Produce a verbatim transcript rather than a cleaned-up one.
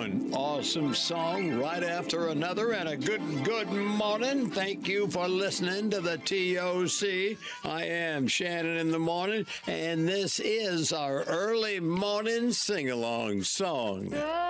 One awesome song right after another, and a good, good morning. Thank you for listening to the T O C. I am Shannon in the morning, and this is our early morning sing-along song.